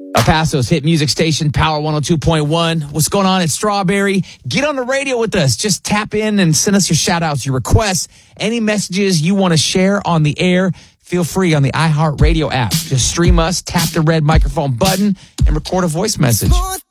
El Paso's hit music station, Power 102.1. What's going on at Strawberry? Get on the radio with us. Just tap in and send us your shout-outs, your requests, any messages you want to share on the air. Feel free on the iHeartRadio app. Just stream us, tap the red microphone button, and record a voice message.